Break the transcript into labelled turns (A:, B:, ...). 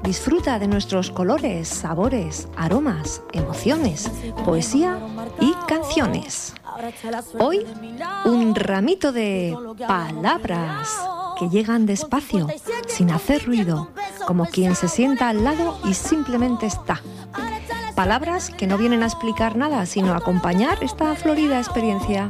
A: Disfruta de nuestros colores, sabores, aromas, emociones, poesía y canciones. Hoy, un ramito de palabras que llegan despacio, sin hacer ruido, como quien se sienta al lado y simplemente está. Palabras que no vienen a explicar nada, sino a acompañar esta florida experiencia.